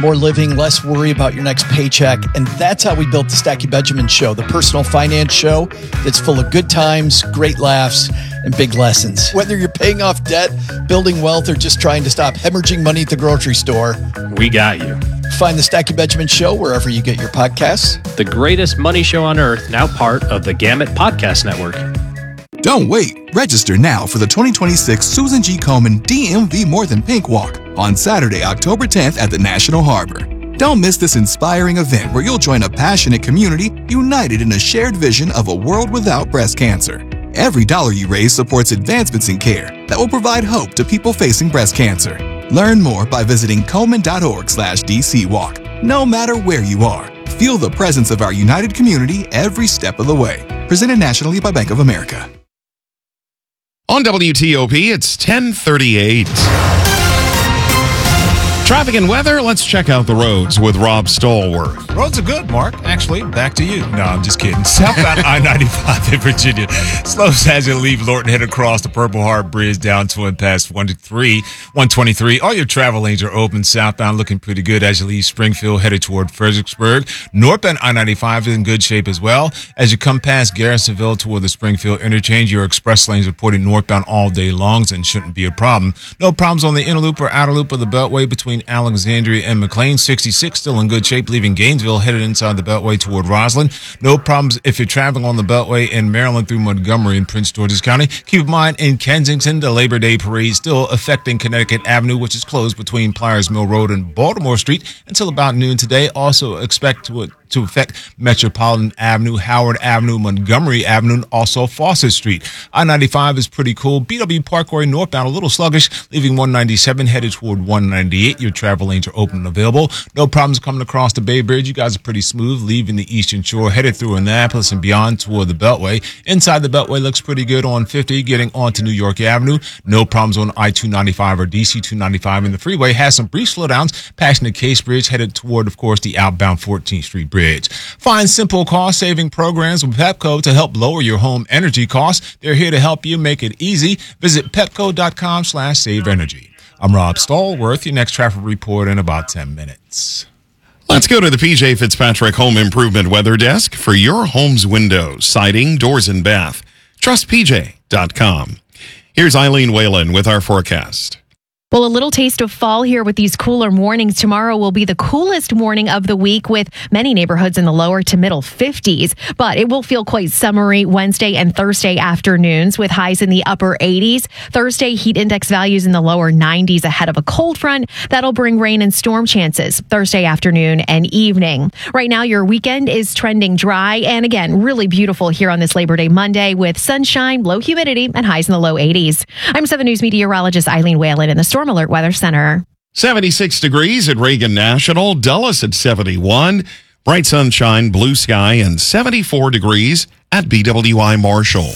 more living, less worry about your next paycheck. And that's how we built the Stacking Benjamin Show, the personal finance show that's full of good times, great laughs, and big lessons. Whether you're paying off debt, building wealth, or just trying to stop hemorrhaging money at the grocery store, we got you. Find the Stacking Benjamin Show wherever you get your podcasts. The greatest money show on earth, now part of the Gamut Podcast Network. Don't wait. Register now for the 2026 Susan G. Komen DMV More Than Pink Walk on Saturday, October 10th at the National Harbor. Don't miss this inspiring event where you'll join a passionate community united in a shared vision of a world without breast cancer. Every dollar you raise supports advancements in care that will provide hope to people facing breast cancer. Learn more by visiting Komen.org/DCWalk. No matter where you are, feel the presence of our united community every step of the way. Presented nationally by Bank of America. On WTOP, it's 10:38. Traffic and weather, let's check out the roads with Rob Stallworth. Roads are good, Mark. Actually, back to you. No, I'm just kidding. Southbound I-95 in Virginia. Slows as you leave Lorton, head across the Purple Heart Bridge down to and past 123. All your travel lanes are open. Southbound looking pretty good as you leave Springfield, headed toward Fredericksburg. Northbound I-95 is in good shape as well. As you come past Garrisonville toward the Springfield interchange, your express lanes reporting northbound all day long and shouldn't be a problem. No problems on the inner loop or outer loop of the Beltway between Alexandria and McLean. 66 still in good shape, leaving Gainesville, headed inside the Beltway toward Roslyn. No problems if you're traveling on the Beltway in Maryland through Montgomery and Prince George's County. Keep in mind, in Kensington, the Labor Day parade still affecting Connecticut Avenue, which is closed between Pliers Mill Road and Baltimore Street until about noon today. Also expect to affect Metropolitan Avenue, Howard Avenue, Montgomery Avenue, and also Fawcett Street. I-95 is pretty cool. BW Parkway northbound a little sluggish, leaving 197 headed toward 198. Your travel lanes are open and available. No problems coming across the Bay Bridge. You guys are pretty smooth, leaving the Eastern Shore, headed through Annapolis and beyond toward the Beltway. Inside the Beltway looks pretty good on 50, getting onto New York Avenue. No problems on I-295 or DC-295, and the freeway has some brief slowdowns passing the Case Bridge, headed toward, of course, the outbound 14th Street Bridge. Find simple cost-saving programs with Pepco to help lower your home energy costs. They're here to help you make it easy. Visit pepco.com/saveenergy. I'm Rob Stallworth, your next traffic report in about 10 minutes. Let's go to the PJ Fitzpatrick Home Improvement Weather Desk for your home's windows, siding, doors, and bath. TrustPJ.com. Here's Eileen Whalen with our forecast. Well, a little taste of fall here with these cooler mornings. Tomorrow will be the coolest morning of the week with many neighborhoods in the lower to middle 50s. But it will feel quite summery Wednesday and Thursday afternoons with highs in the upper 80s. Thursday, heat index values in the lower 90s ahead of a cold front. That'll bring rain and storm chances Thursday afternoon and evening. Right now, your weekend is trending dry and again, really beautiful here on this Labor Day Monday with sunshine, low humidity, and highs in the low 80s. I'm 7 News meteorologist Eileen Whalen in the Storm Alert Weather Center. 76 degrees at Reagan National, Dulles at 71, bright sunshine, blue sky, and 74 degrees at BWI Marshall.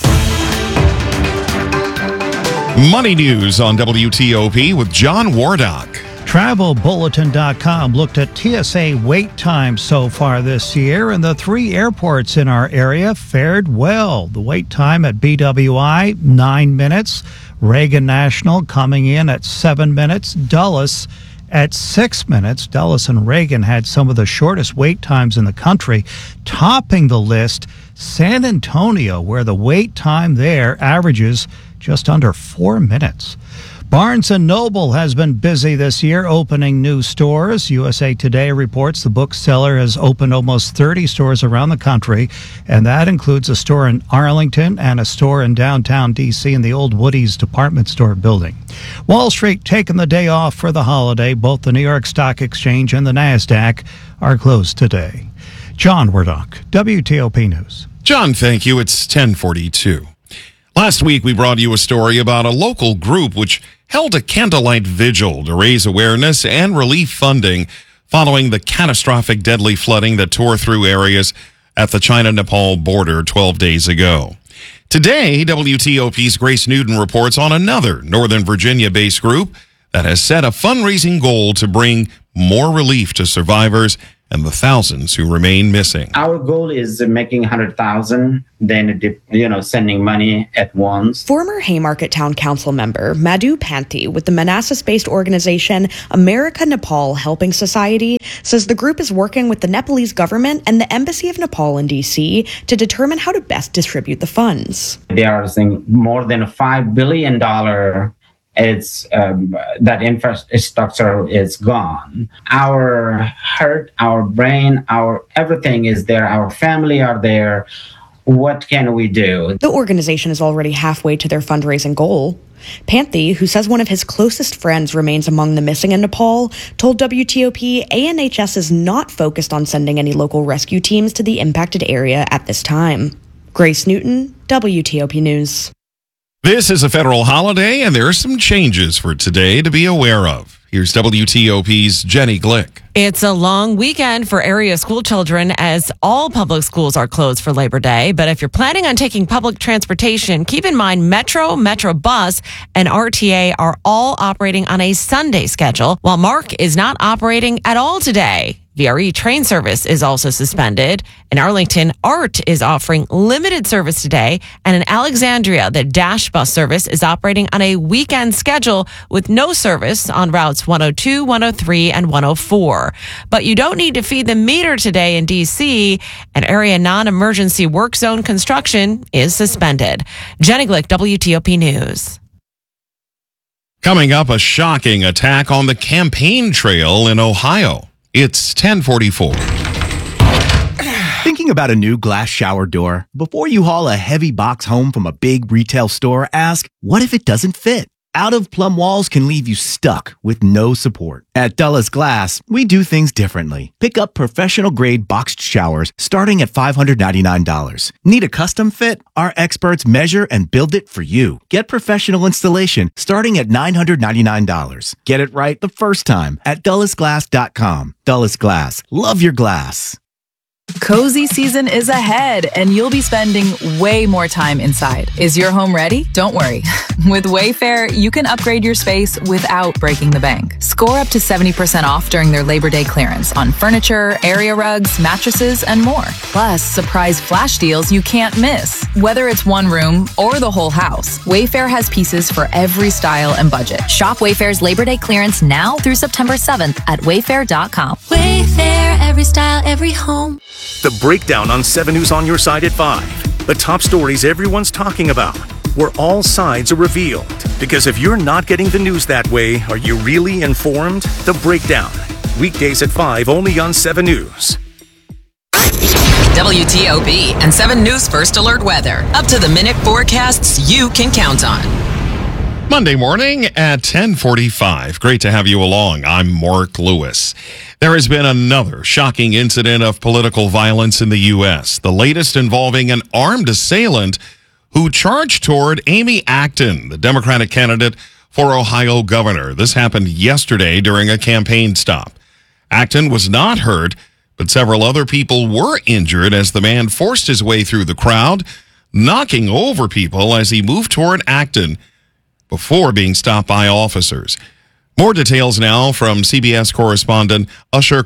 Money news on WTOP with John Wardock. TravelBulletin.com looked at TSA wait times so far this year, and the 3 airports in our area fared well. The wait time at BWI, 9 minutes. Reagan National coming in at 7 minutes. Dulles at 6 minutes. Dulles and Reagan had some of the shortest wait times in the country. Topping the list, San Antonio, where the wait time there averages just under 4 minutes. Barnes & Noble has been busy this year opening new stores. USA Today reports the bookseller has opened almost 30 stores around the country, and that includes a store in Arlington and a store in downtown D.C. in the old Woody's department store building. Wall Street taking the day off for the holiday. Both the New York Stock Exchange and the NASDAQ are closed today. John Wardock, WTOP News. John, thank you. It's 10:42. Last week, we brought you a story about a local group which held a candlelight vigil to raise awareness and relief funding following the catastrophic deadly flooding that tore through areas at the China-Nepal border 12 days ago. Today, WTOP's Grace Newton reports on another Northern Virginia-based group that has set a fundraising goal to bring more relief to survivors and the thousands who remain missing. Our goal is making 100,000, then sending money at once. Former Haymarket Town Council member Madhu Panthi with the Manassas-based organization America Nepal Helping Society says the group is working with the Nepalese government and the Embassy of Nepal in D.C. to determine how to best distribute the funds. They are saying more than $5 billion. That infrastructure is gone. Our heart, our brain, our everything is there. Our family are there. What can we do? The organization is already halfway to their fundraising goal. Panthi, who says one of his closest friends remains among the missing in Nepal, told WTOP ANHS is not focused on sending any local rescue teams to the impacted area at this time. Grace Newton, WTOP News. This is a federal holiday, and there are some changes for today to be aware of. Here's WTOP's Jenny Glick. It's a long weekend for area school children as all public schools are closed for Labor Day. But if you're planning on taking public transportation, keep in mind Metro Bus, and RTA are all operating on a Sunday schedule, while MARC is not operating at all today. VRE train service is also suspended. In Arlington, ART is offering limited service today. And in Alexandria, the Dash bus service is operating on a weekend schedule with no service on routes 102, 103, and 104. But you don't need to feed the meter today in D.C. An area non-emergency work zone construction is suspended. Jenny Glick, WTOP News. Coming up, a shocking attack on the campaign trail in Ohio. It's 10:44. Thinking about a new glass shower door? Before you haul a heavy box home from a big retail store, ask, what if it doesn't fit? Out-of-plumb walls can leave you stuck with no support. At Dulles Glass, we do things differently. Pick up professional-grade boxed showers starting at $599. Need a custom fit? Our experts measure and build it for you. Get professional installation starting at $999. Get it right the first time at DullesGlass.com. Dulles Glass. Love your glass. Cozy season is ahead, and you'll be spending way more time inside. Is your home ready? Don't worry. With Wayfair, you can upgrade your space without breaking the bank. Score up to 70% off during their Labor Day clearance on furniture, area rugs, mattresses, and more. Plus, surprise flash deals you can't miss. Whether it's one room or the whole house, Wayfair has pieces for every style and budget. Shop Wayfair's Labor Day clearance now through September 7th at wayfair.com. Wayfair, every style, every home. The Breakdown on 7 News on your side at 5. The top stories everyone's talking about, where all sides are revealed. Because if you're not getting the news that way, are you really informed? The Breakdown. Weekdays at 5 only on 7 News. WTOP and 7 News First Alert Weather. Up to the minute forecasts you can count on. Monday morning at 10:45. Great to have you along. I'm Mark Lewis. There has been another shocking incident of political violence in the U.S., the latest involving an armed assailant who charged toward Amy Acton, the Democratic candidate for Ohio governor. This happened yesterday during a campaign stop. Acton was not hurt, but several other people were injured as the man forced his way through the crowd, knocking over people as he moved toward Acton before being stopped by officers. More details now from CBS correspondent Usher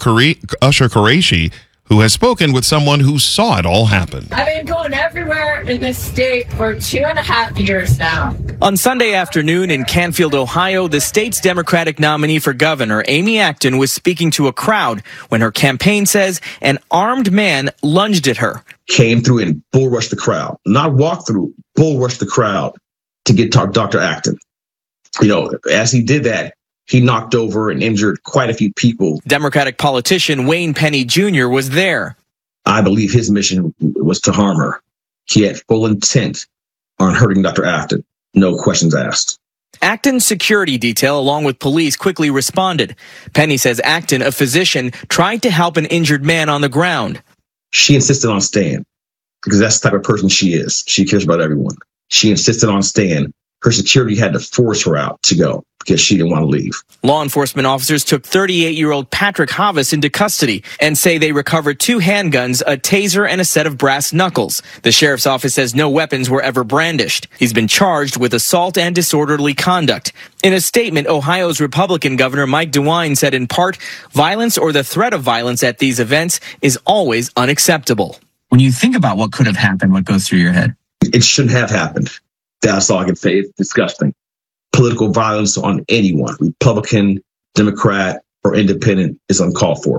Qureshi, who has spoken with someone who saw it all happen. I've been going everywhere in this state for 2.5 years now. On Sunday afternoon in Canfield, Ohio, the state's Democratic nominee for governor, Amy Acton, was speaking to a crowd when her campaign says an armed man lunged at her. Came through and bull rushed the crowd, not walk through, bull rushed the crowd to get Dr. Acton. You know, as he did that, he knocked over and injured quite a few people. Democratic politician Wayne Penny Jr. was there. I believe his mission was to harm her. He had full intent on hurting Dr. Acton. No questions asked. Acton's security detail, along with police, quickly responded. Penny says Acton, a physician, tried to help an injured man on the ground. She insisted on staying because that's the type of person she is. She cares about everyone. She insisted on staying. Her security had to force her out to go because she didn't want to leave. Law enforcement officers took 38-year-old Patrick Havas into custody and say they recovered 2 handguns, a taser, and a set of brass knuckles. The sheriff's office says no weapons were ever brandished. He's been charged with assault and disorderly conduct. In a statement, Ohio's Republican Governor Mike DeWine said in part, violence or the threat of violence at these events is always unacceptable. When you think about what could have happened, what goes through your head? It shouldn't have happened. That's all I can say. It's disgusting. Political violence on anyone, Republican, Democrat, or independent, is uncalled for.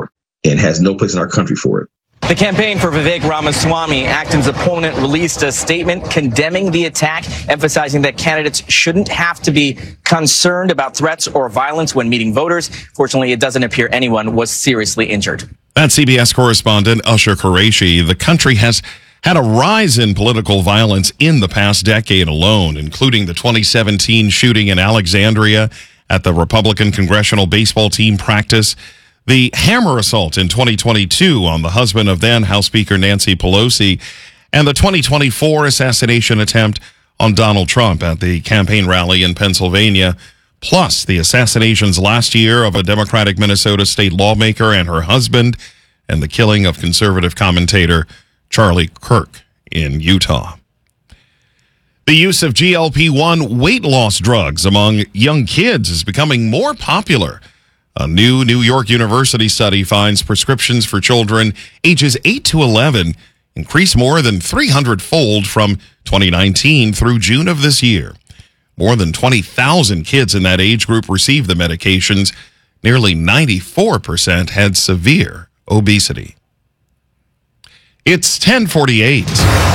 and has no place in our country for it. The campaign for Vivek Ramaswamy, Acton's opponent, released a statement condemning the attack, emphasizing that candidates shouldn't have to be concerned about threats or violence when meeting voters. Fortunately, it doesn't appear anyone was seriously injured. That's CBS correspondent Usher Qureshi. The country has had a rise in political violence in the past decade alone, including the 2017 shooting in Alexandria at the Republican congressional baseball team practice, the hammer assault in 2022 on the husband of then House Speaker Nancy Pelosi, and the 2024 assassination attempt on Donald Trump at the campaign rally in Pennsylvania, plus the assassinations last year of a Democratic Minnesota state lawmaker and her husband, and the killing of conservative commentator Charlie Kirk in Utah. The use of GLP-1 weight loss drugs among young kids is becoming more popular. A new New York University study finds prescriptions for children ages 8 to 11 increased more than 300-fold from 2019 through June of this year. More than 20,000 kids in that age group received the medications. Nearly 94% had severe obesity. It's 10:48.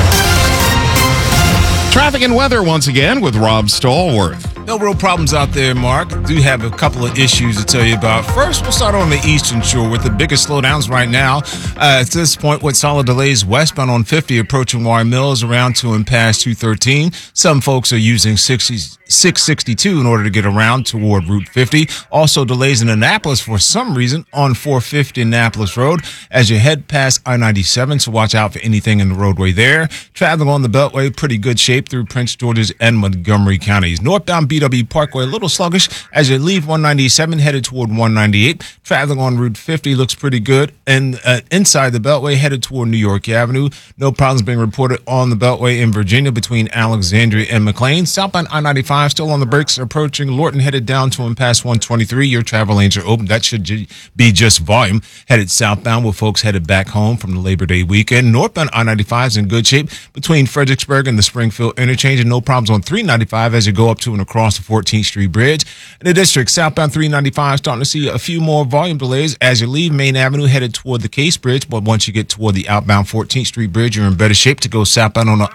Traffic and weather once again with Rob Stallworth. No real problems out there, Mark. Do have a couple of issues to tell you about. First, we'll start on the Eastern Shore with the biggest slowdowns right now. At this point, with solid delays westbound on 50 approaching Warren Mills around to and past 213. Some folks are using 662 in order to get around toward Route 50. Also delays in Annapolis for some reason on 450 Annapolis Road as you head past I-97, so watch out for anything in the roadway there. Traveling on the Beltway, pretty good shape through Prince George's and Montgomery counties. Northbound BW Parkway, a little sluggish as you leave 197 headed toward 198. Traveling on Route 50 looks pretty good. And inside the Beltway headed toward New York Avenue. No problems being reported on the Beltway in Virginia between Alexandria and McLean. Southbound I-95 still on the brakes approaching Lorton headed down to and past 123. Your travel lanes are open. That should be just volume. Headed southbound with folks headed back home from the Labor Day weekend. Northbound I-95 is in good shape between Fredericksburg and the Springfield interchange, and no problems on 395 as you go up to and across the 14th Street Bridge. In the district, southbound 395 starting to see a few more volume delays as you leave Main Avenue headed toward the Case Bridge, but once you get toward the outbound 14th Street Bridge, you're in better shape to go southbound on the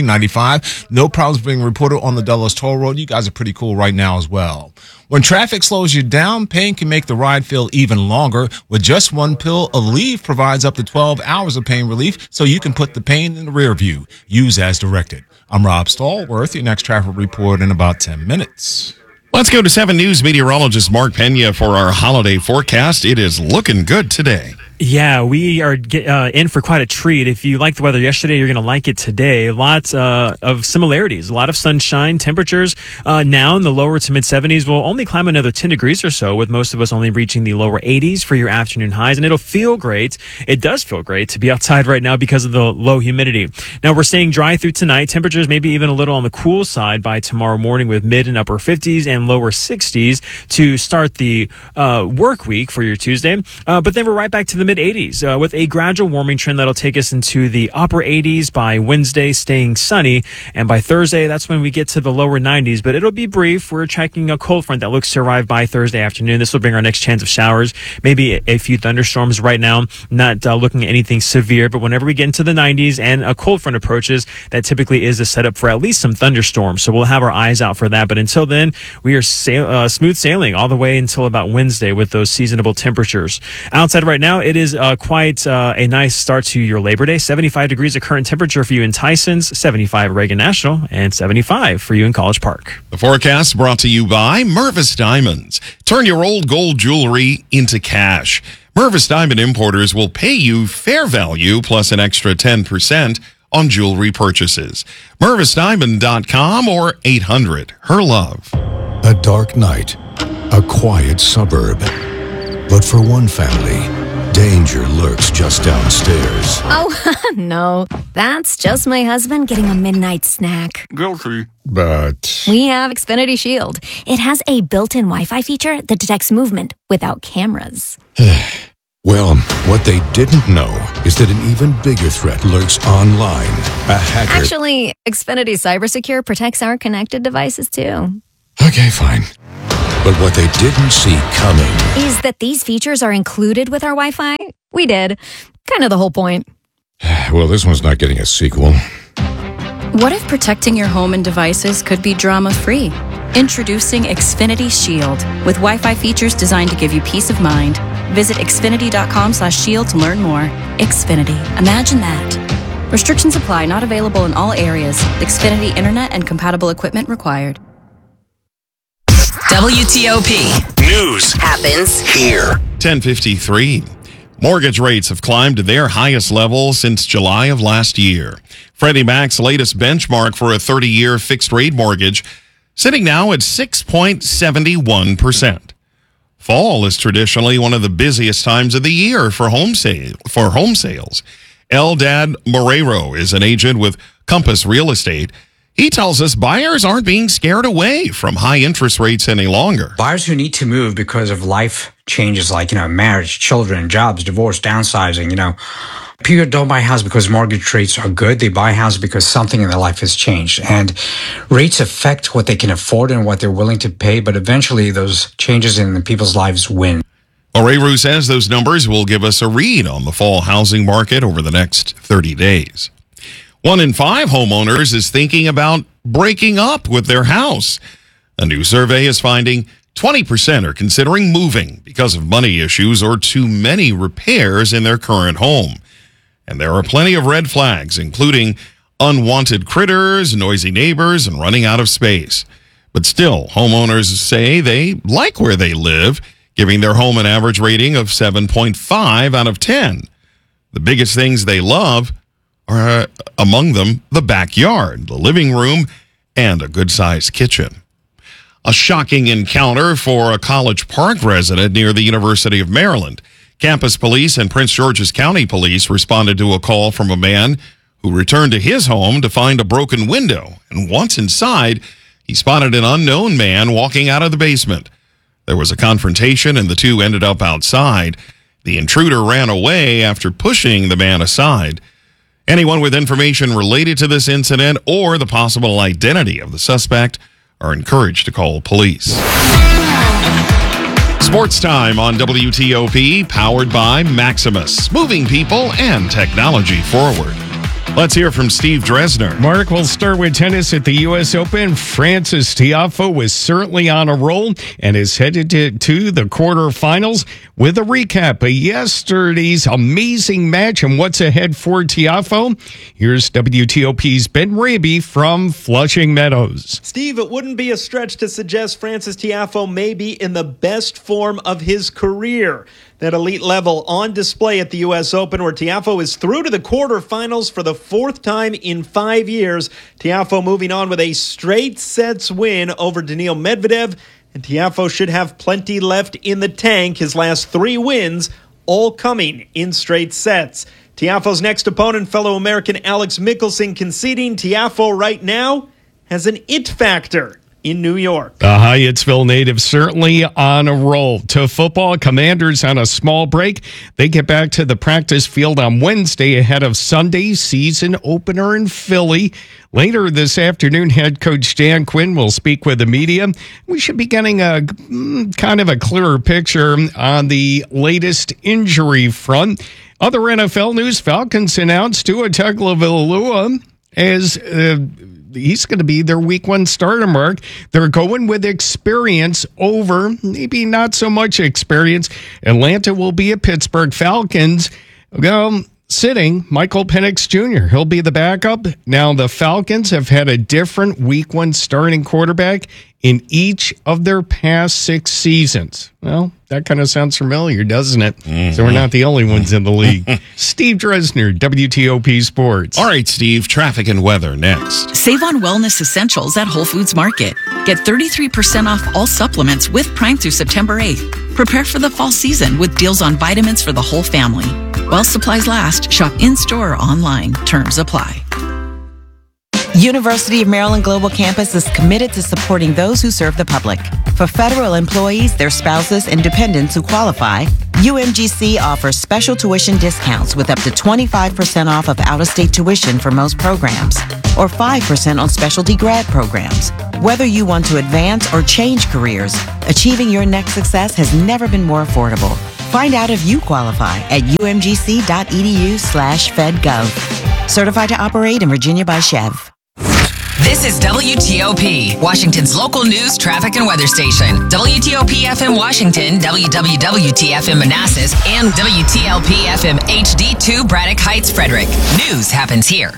I-395. No problems being reported on the Dulles Toll Road. You guys are pretty cool right now as well. When traffic slows you down, pain can make the ride feel even longer. With just one pill, Aleve provides up to 12 hours of pain relief so you can put the pain in the rear view. Use as directed. I'm Rob Stallworth. Your next traffic report in about 10 minutes. Let's go to 7 News meteorologist Mark Pena for our holiday forecast. It is looking good today. Yeah, we are in for quite a treat. If you liked the weather yesterday, you're going to like it today. Lots of similarities, a lot of sunshine. Temperatures now in the lower to mid 70s will only climb another 10 degrees or so, with most of us only reaching the lower 80s for your afternoon highs. And it'll feel great. It does feel great to be outside right now because of the low humidity. Now we're staying dry through tonight. Temperatures maybe even a little on the cool side by tomorrow morning, with mid and upper 50s and lower 60s to start the work week for your Tuesday. But then we're right back to the mid 80s with a gradual warming trend that'll take us into the upper 80s by Wednesday, staying sunny. And by Thursday, that's when we get to the lower 90s, but it'll be brief. We're checking a cold front that looks to arrive by Thursday afternoon. This will bring our next chance of showers, maybe a few thunderstorms right now, not looking at anything severe, but whenever we get into the 90s and a cold front approaches, that typically is a setup for at least some thunderstorms. So we'll have our eyes out for that. But until then, we are smooth sailing all the way until about Wednesday with those seasonable temperatures. Outside right now, it is quite a nice start to your Labor Day. 75 degrees of current temperature for you in Tysons, 75 Reagan National, and 75 for you in College Park. The forecast brought to you by Mervis Diamonds. Turn your old gold jewelry into cash. Mervis Diamond Importers will pay you fair value plus an extra 10% on jewelry purchases. MervisDiamond.com or 800-HER-LOVE. A dark night, a quiet suburb. But for one family, danger lurks just downstairs. Oh, no. That's just my husband getting a midnight snack. Guilty. But We have Xfinity Shield. It has a built-in Wi-Fi feature that detects movement without cameras. well, what they didn't know is that an even bigger threat lurks online. A hacker. Actually, Xfinity CyberSecure protects our connected devices, too. Okay, fine. But what they didn't see coming is that these features are included with our Wi-Fi. We did. Kind of the whole point. Well, this one's not getting a sequel. What if protecting your home and devices could be drama-free? Introducing Xfinity Shield with Wi-Fi features designed to give you peace of mind. Visit xfinity.com/shield to learn more. Xfinity. Imagine that. Restrictions apply. Not available in all areas. Xfinity Internet and compatible equipment required. WTOP. News happens here. 10:53. Mortgage rates have climbed to their highest level since July of last year. Freddie Mac's latest benchmark for a 30-year fixed-rate mortgage sitting now at 6.71%. Fall is traditionally one of the busiest times of the year for home sales. Eldad Moreiro is an agent with Compass Real Estate. He tells us buyers aren't being scared away from high interest rates any longer. Buyers who need to move because of life changes like, marriage, children, jobs, divorce, downsizing, People don't buy a house because mortgage rates are good. They buy a house because something in their life has changed. And rates affect what they can afford and what they're willing to pay, but eventually those changes in people's lives win. Moreiro says those numbers will give us a read on the fall housing market over the next 30 days. 1 in 5 homeowners is thinking about breaking up with their house. A new survey is finding 20% are considering moving because of money issues or too many repairs in their current home. And there are plenty of red flags, including unwanted critters, noisy neighbors, and running out of space. But still, homeowners say they like where they live, giving their home an average rating of 7.5 out of 10. The biggest things they love are, among them, the backyard, the living room, and a good-sized kitchen. A shocking encounter for a College Park resident near the University of Maryland. Campus police and Prince George's County Police responded to a call from a man who returned to his home to find a broken window. And once inside, he spotted an unknown man walking out of the basement. There was a confrontation and the two ended up outside. The intruder ran away after pushing the man aside. Anyone with information related to this incident or the possible identity of the suspect are encouraged to call police. Sports time on WTOP, powered by Maximus, moving people and technology forward. Let's hear from Steve Dresner. Mark, we'll start with tennis at the U.S. Open. Frances Tiafoe is certainly on a roll and is headed to the quarterfinals. With a recap of yesterday's amazing match and what's ahead for Tiafoe, here's WTOP's Ben Raby from Flushing Meadows. Steve, it wouldn't be a stretch to suggest Frances Tiafoe may be in the best form of his career. That elite level on display at the U.S. Open, where Tiafoe is through to the quarterfinals for the 4th time in 5 years. Tiafoe moving on with a straight sets win over Daniil Medvedev, and Tiafoe should have plenty left in the tank. His last 3 wins, all coming in straight sets. Tiafoe's next opponent, fellow American Alex Michelsen, conceding Tiafoe right now has an it factor in New York. The Hyattsville native certainly on a roll. To football, Commanders on a small break. They get back to the practice field on Wednesday ahead of Sunday's season opener in Philly. Later this afternoon, head coach Dan Quinn will speak with the media. We should be getting a kind of a clearer picture on the latest injury front. Other NFL news, Falcons announced Tua Tagovailoa as he's going to be their week 1 starter, Mark. They're going with experience over maybe not so much experience. Atlanta will be at Pittsburgh. Falcons, sitting Michael Penix Jr. He'll be the backup. Now, the Falcons have had a different week 1 starting quarterback in each of their past 6 seasons. Well, that kind of sounds familiar, doesn't it? Mm-hmm. So we're not the only ones in the league. Steve Dresner, WTOP Sports. All right, Steve, traffic and weather next. Save on wellness essentials at Whole Foods Market. Get 33% off all supplements with Prime through September 8th. Prepare for the fall season with deals on vitamins for the whole family. While supplies last, shop in-store or online. Terms apply. University of Maryland Global Campus is committed to supporting those who serve the public. For federal employees, their spouses, and dependents who qualify, UMGC offers special tuition discounts with up to 25% off of out-of-state tuition for most programs, or 5% on specialty grad programs. Whether you want to advance or change careers, achieving your next success has never been more affordable. Find out if you qualify at umgc.edu/fedgov. Certified to operate in Virginia by Chev. This is WTOP, Washington's local news, traffic, and weather station. WTOP FM Washington, WWWT FM Manassas, and WTLP FM HD2 Braddock Heights, Frederick. News happens here.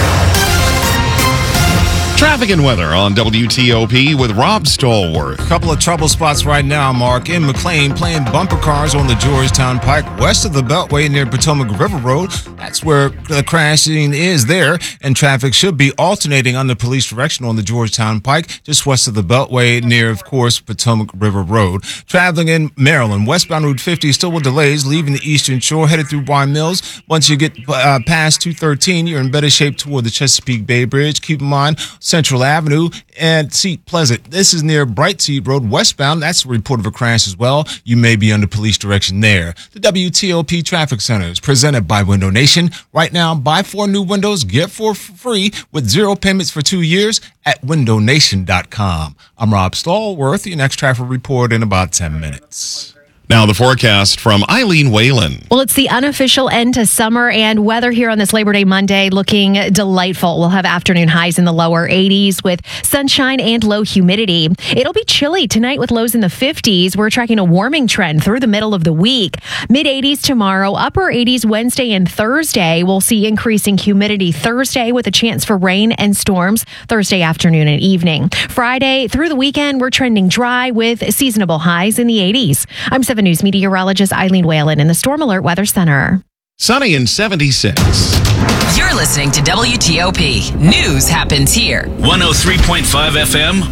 Traffic and weather on WTOP with Rob Stallworth. A couple of trouble spots right now, Mark. In McLean, playing bumper cars on the Georgetown Pike west of the Beltway near Potomac River Road. That's where the crashing is there, and traffic should be alternating under police direction on the Georgetown Pike, just west of the Beltway near, of course, Potomac River Road. Traveling in Maryland, westbound Route 50 still with delays, leaving the Eastern Shore, headed through Wye Mills. Once you get past 213, you're in better shape toward the Chesapeake Bay Bridge. Keep in mind, Central Avenue and Seat Pleasant. This is near Bright Seat Road westbound. That's a report of a crash as well. You may be under police direction there. The WTOP Traffic Center is presented by Window Nation. Right now, buy 4 new windows, get 4 for free with 0 payments for 2 years at windownation.com. I'm Rob Stallworth. Your next traffic report in about 10 minutes. Now the forecast from Eileen Whalen. Well, it's the unofficial end to summer, and weather here on this Labor Day Monday looking delightful. We'll have afternoon highs in the lower 80s with sunshine and low humidity. It'll be chilly tonight with lows in the 50s. We're tracking a warming trend through the middle of the week. Mid-80s tomorrow, upper 80s Wednesday and Thursday. We'll see increasing humidity Thursday with a chance for rain and storms Thursday afternoon and evening. Friday through the weekend, we're trending dry with seasonable highs in the 80s. I'm 7 News meteorologist Eileen Whalen in the Storm Alert Weather Center. Sunny and 76. You're listening to WTOP. News happens here. 103.5 FM,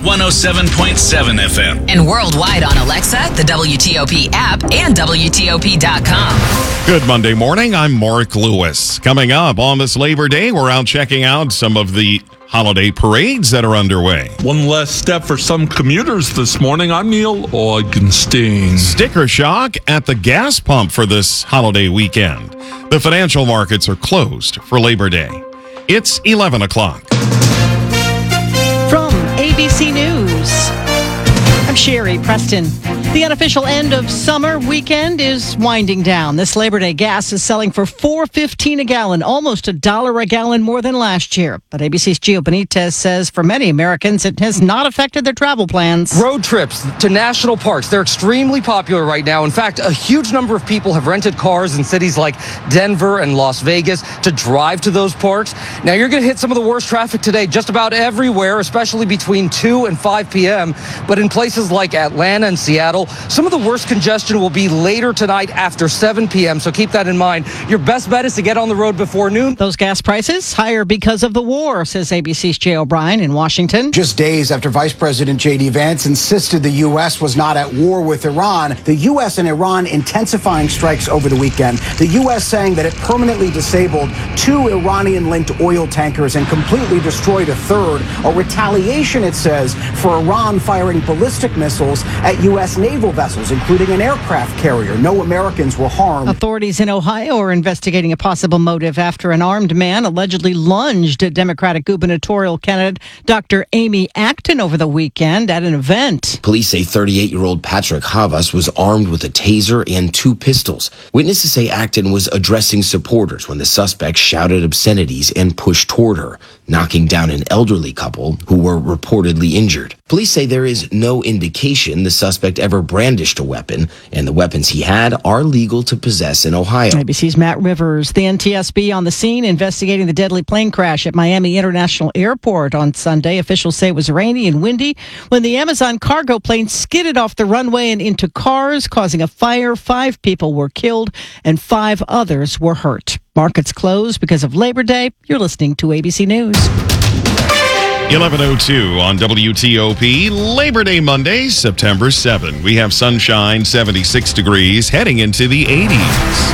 107.7 FM. And worldwide on Alexa, the WTOP app, and WTOP.com. Good Monday morning. I'm Mark Lewis. Coming up on this Labor Day, we're out checking out some of the holiday parades that are underway. One less step for some commuters this morning. I'm Neil Augenstein. Sticker shock at the gas pump for this holiday weekend. The financial markets are closed for Labor Day. It's 11 o'clock. From ABC News, I'm Sherry Preston. The unofficial end of summer weekend is winding down. This Labor Day gas is selling for $4.15 a gallon, almost $1 a gallon more than last year. But ABC's Gio Benitez says for many Americans, it has not affected their travel plans. Road trips to national parks, they're extremely popular right now. In fact, a huge number of people have rented cars in cities like Denver and Las Vegas to drive to those parks. Now, you're going to hit some of the worst traffic today just about everywhere, especially between 2 and 5 p.m. But in places like Atlanta and Seattle, some of the worst congestion will be later tonight after 7 p.m., so keep that in mind. Your best bet is to get on the road before noon. Those gas prices higher because of the war, says ABC's Jay O'Brien in Washington. Just days after Vice President J.D. Vance insisted the U.S. was not at war with Iran, the U.S. and Iran intensifying strikes over the weekend. The U.S. saying that it permanently disabled 2 Iranian-linked oil tankers and completely destroyed a third. A retaliation, it says, for Iran firing ballistic missiles at U.S. naval vessels, including an aircraft carrier. No Americans were harmed. Authorities in Ohio are investigating a possible motive after an armed man allegedly lunged at Democratic gubernatorial candidate Dr. Amy Acton over the weekend at an event. Police say 38-year-old Patrick Havas was armed with a taser and 2 pistols. Witnesses say Acton was addressing supporters when the suspect shouted obscenities and pushed toward her, knocking down an elderly couple who were reportedly injured. Police say there is no indication the suspect ever brandished a weapon, and the weapons he had are legal to possess in Ohio. ABC's Matt Rivers. The NTSB on the scene investigating the deadly plane crash at Miami International Airport on Sunday. Officials say it was rainy and windy when the Amazon cargo plane skidded off the runway and into cars, causing a fire. 5 people were killed and 5 others were hurt. Markets closed because of Labor Day. You're listening to ABC News. 11:02 on WTOP, Labor Day Monday, September 7. We have sunshine, 76 degrees, heading into the 80s.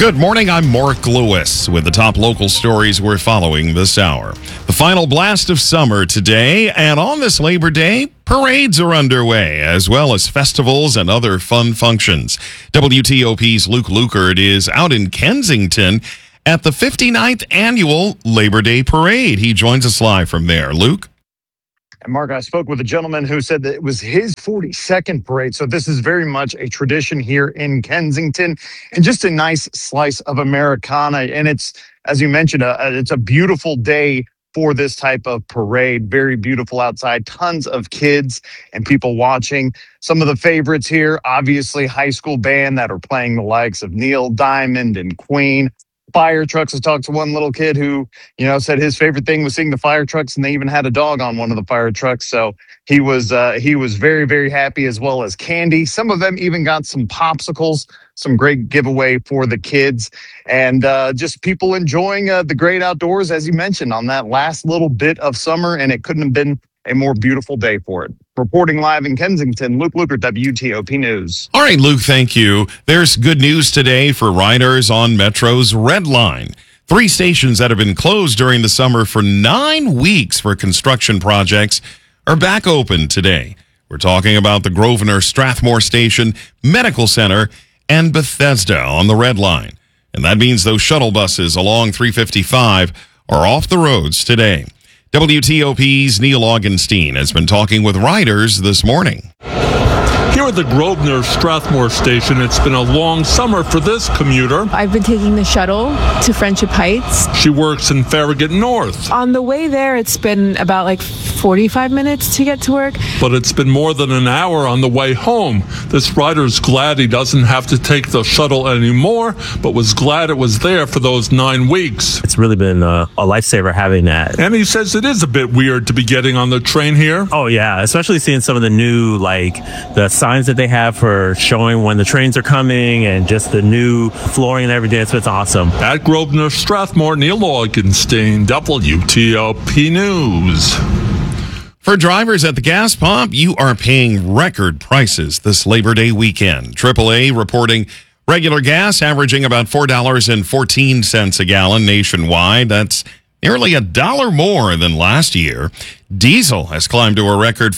Good morning, I'm Mark Lewis with the top local stories we're following this hour. The final blast of summer today, and on this Labor Day, parades are underway, as well as festivals and other fun functions. WTOP's Luke Lukert is out in Kensington at the 59th Annual Labor Day Parade. He joins us live from there. Luke? And Mark, I spoke with a gentleman who said that it was his 42nd parade. So this is very much a tradition here in Kensington and just a nice slice of Americana. And it's, as you mentioned, it's a beautiful day for this type of parade. Very beautiful outside, tons of kids and people watching. Some of the favorites here, obviously high school band that are playing the likes of Neil Diamond and Queen. Fire trucks. I talked to one little kid who, said his favorite thing was seeing the fire trucks, and they even had a dog on one of the fire trucks. So he was very, very happy, as well as candy. Some of them even got some popsicles, some great giveaway for the kids, and just people enjoying the great outdoors, as you mentioned, on that last little bit of summer, and it couldn't have been a more beautiful day for it. Reporting live in Kensington, Luke Lukert, WTOP News. All right, Luke, thank you. There's good news today for riders on Metro's Red Line. 3 stations that have been closed during the summer for 9 weeks for construction projects are back open today. We're talking about the Grosvenor Strathmore Station, Medical Center, and Bethesda on the Red Line. And that means those shuttle buses along 355 are off the roads today. WTOP's Neil Augenstein has been talking with riders this morning. Here at the Grosvenor Strathmore Station, it's been a long summer for this commuter. I've been taking the shuttle to Friendship Heights. She works in Farragut North. On the way there, it's been about 45 minutes to get to work. But it's been more than an hour on the way home. This rider's glad he doesn't have to take the shuttle anymore, but was glad it was there for those 9 weeks. It's really been a lifesaver having that. And he says it is a bit weird to be getting on the train here. Oh, yeah, especially seeing some of the new, the signs that they have for showing when the trains are coming and just the new flooring and everything. So it's awesome. At Grosvenor Strathmore, Neil Augenstein, WTOP News. For drivers at the gas pump, you are paying record prices this Labor Day weekend. AAA reporting regular gas averaging about $4.14 a gallon nationwide. That's nearly $1 more than last year. Diesel has climbed to a record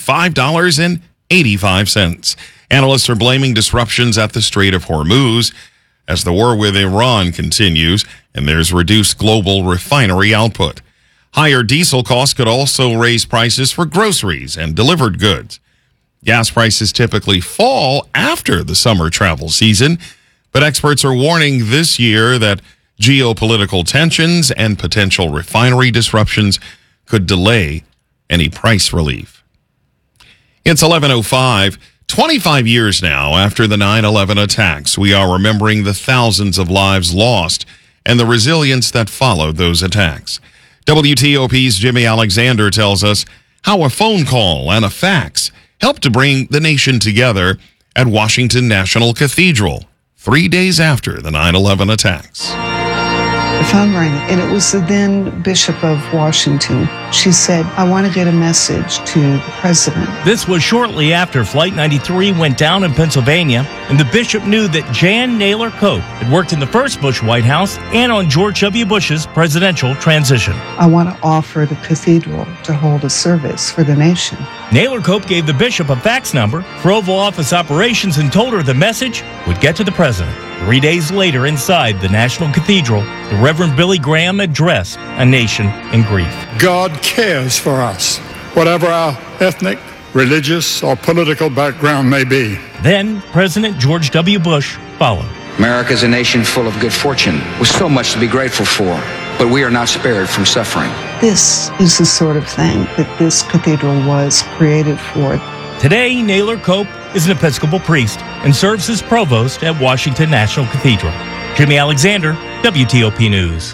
$5.85. Analysts are blaming disruptions at the Strait of Hormuz as the war with Iran continues and there's reduced global refinery output. Higher diesel costs could also raise prices for groceries and delivered goods. Gas prices typically fall after the summer travel season, but experts are warning this year that geopolitical tensions and potential refinery disruptions could delay any price relief. It's 11:05. 25 years now after the 9/11 attacks, we are remembering the thousands of lives lost and the resilience that followed those attacks. WTOP's Jimmy Alexander tells us how a phone call and a fax helped to bring the nation together at Washington National Cathedral 3 days after the 9/11 attacks. The phone rang, and it was the then Bishop of Washington. She said, "I want to get a message to the president." This was shortly after Flight 93 went down in Pennsylvania, and the bishop knew that Jan Naylor Cope had worked in the first Bush White House and on George W. Bush's presidential transition. "I want to offer the cathedral to hold a service for the nation." Naylor Cope gave the bishop a fax number for Oval Office operations and told her the message would get to the president. 3 days later, inside the National Cathedral, the Reverend Billy Graham addressed a nation in grief. God cares for us, whatever our ethnic, religious, or political background may be. Then President George W. Bush followed. America is a nation full of good fortune, with so much to be grateful for, but we are not spared from suffering. This is the sort of thing that this cathedral was created for. Today, Naylor Cope is an Episcopal priest and serves as provost at Washington National Cathedral. Jimmy Alexander, WTOP News.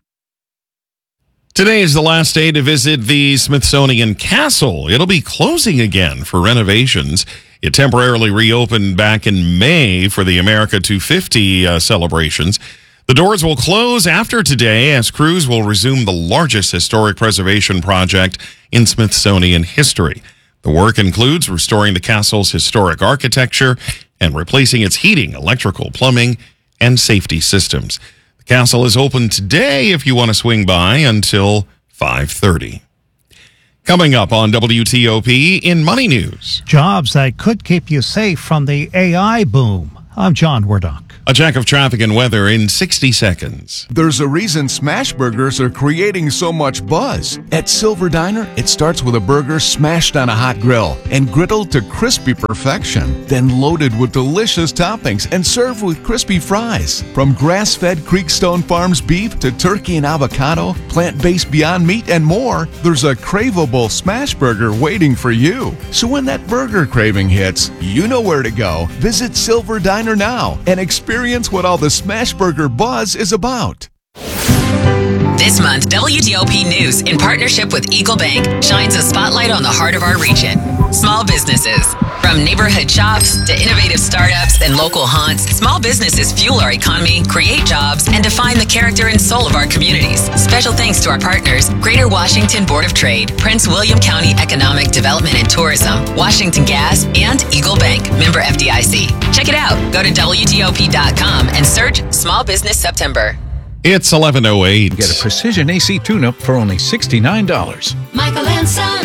Today is the last day to visit the Smithsonian Castle. It'll be closing again for renovations. It temporarily reopened back in May for the America 250 celebrations. The doors will close after today as crews will resume the largest historic preservation project in Smithsonian history. The work includes restoring the castle's historic architecture and replacing its heating, electrical, plumbing, and safety systems. The castle is open today if you want to swing by until 5:30. Coming up on WTOP in Money News. Jobs that could keep you safe from the AI boom. I'm John Wardock. A check of traffic and weather in 60 seconds. There's a reason smash burgers are creating so much buzz. At Silver Diner, it starts with a burger smashed on a hot grill and griddled to crispy perfection, then loaded with delicious toppings and served with crispy fries. From grass-fed Creekstone Farms beef to turkey and avocado, plant-based Beyond Meat, and more, there's a craveable smash burger waiting for you. So when that burger craving hits, you know where to go. Visit Silver Diner now and experience what all the smash burger buzz is about. This month, WTOP News, in partnership with Eagle Bank, shines a spotlight on the heart of our region. Small businesses. From neighborhood shops to innovative startups and local haunts, small businesses fuel our economy, create jobs, and define the character and soul of our communities. Special thanks to our partners, Greater Washington Board of Trade, Prince William County Economic Development and Tourism, Washington Gas, and Eagle Bank, member FDIC. Check it out. Go to WTOP.com and search Small Business September. It's 11:08. Get a precision AC tune-up for only $69. Michael and Son.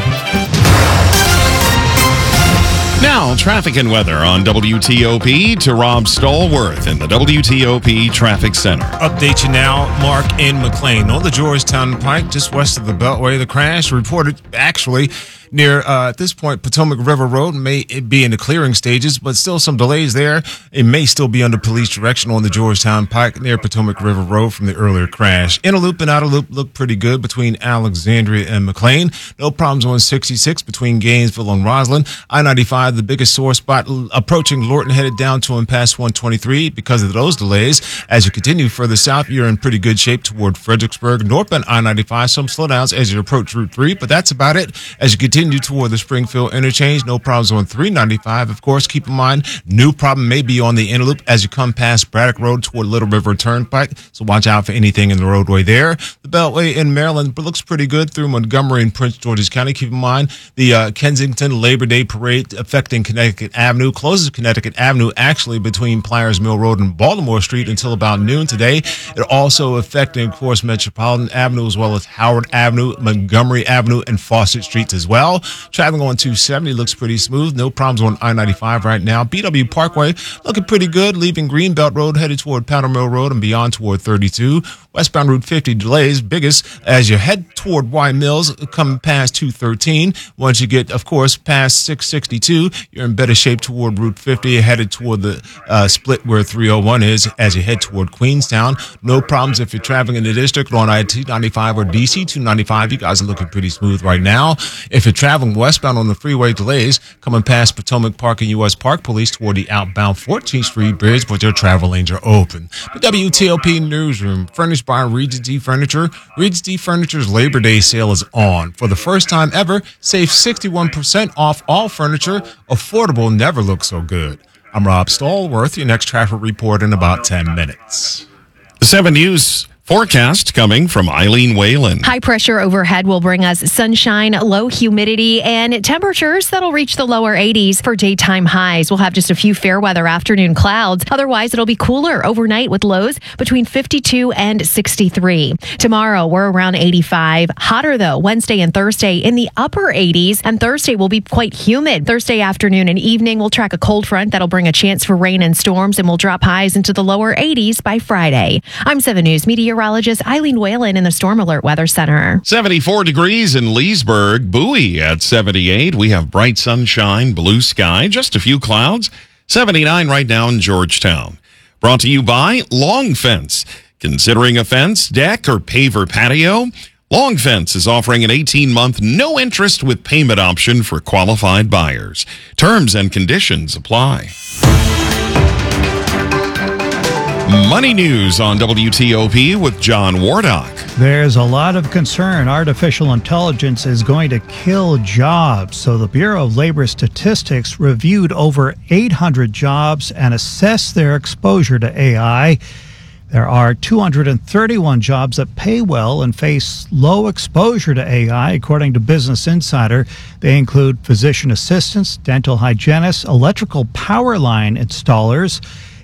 Now, traffic and weather on WTOP to Rob Stallworth in the WTOP Traffic Center. Update you now, Mark in McLean. On the Georgetown Pike, just west of the Beltway, the crash reported actually near, at this point, Potomac River Road. May be in the clearing stages, but still some delays there. It may still be under police direction on the Georgetown Pike near Potomac River Road from the earlier crash. Inner loop and outer loop look pretty good between Alexandria and McLean. No problems on 66 between Gainesville and Roslyn. I-95, the biggest sore spot approaching Lorton, headed down to and past 123 because of those delays. As you continue further south, you're in pretty good shape toward Fredericksburg. Northbound I-95, some slowdowns as you approach Route 3, but that's about it. As you continue toward the Springfield interchange, no problems on 395. Of course, keep in mind, new problem may be on the inner loop as you come past Braddock Road toward Little River Turnpike, so watch out for anything in the roadway there. The Beltway in Maryland looks pretty good through Montgomery and Prince George's County. Keep in mind, the Kensington Labor Day Parade affecting Connecticut Avenue closes Connecticut Avenue actually between Pliers Mill Road and Baltimore Street until about noon today. It also affecting, of course, Metropolitan Avenue as well as Howard Avenue, Montgomery Avenue, and Fawcett Streets as well. Traveling on 270 looks pretty smooth. No problems on I-95 right now. BW Parkway looking pretty good, leaving Greenbelt Road headed toward Powder Mill Road and beyond toward 32. Westbound Route 50 delays biggest as you head toward Y Mills, coming past 213. Once you get, of course, past 662, you're in better shape toward Route 50, headed toward the split where 301 is as you head toward Queenstown. No problems if you're traveling in the district on I-295 or DC 295. You guys are looking pretty smooth right now. If you're traveling westbound on the freeway, delays coming past Potomac Park and U.S. Park Police toward the outbound 14th Street Bridge, but their travel lanes are open. The WTOP Newsroom, furnished by Regency Furniture. Regency Furniture's Labor Day sale is on. For the first time ever, save 61% off all furniture. Affordable never looks so good. I'm Rob Stallworth, your next traffic report in about 10 minutes. The 7 News forecast coming from Eileen Whalen. High pressure overhead will bring us sunshine, low humidity, and temperatures that'll reach the lower 80s for daytime highs. We'll have just a few fair weather afternoon clouds. Otherwise, it'll be cooler overnight with lows between 52 and 63. Tomorrow, we're around 85. Hotter, though, Wednesday and Thursday in the upper 80s. And Thursday will be quite humid. Thursday afternoon and evening, we'll track a cold front that'll bring a chance for rain and storms, and we'll drop highs into the lower 80s by Friday. I'm 7 News meteorologist Eileen Whalen in the Storm Alert Weather Center. 74 degrees in Leesburg, Bowie at 78. We have bright sunshine, blue sky, just a few clouds. 79 right now in Georgetown. Brought to you by Long Fence. Considering a fence, deck, or paver patio? Long Fence is offering an 18-month no-interest with payment option for qualified buyers. Terms and conditions apply. Money News on WTOP with John Wardock. There's a lot of concern artificial intelligence is going to kill jobs. So the Bureau of Labor Statistics reviewed over 800 jobs and assessed their exposure to AI. There are 231 jobs that pay well and face low exposure to AI, according to Business Insider. They include physician assistants, dental hygienists, electrical power line installers,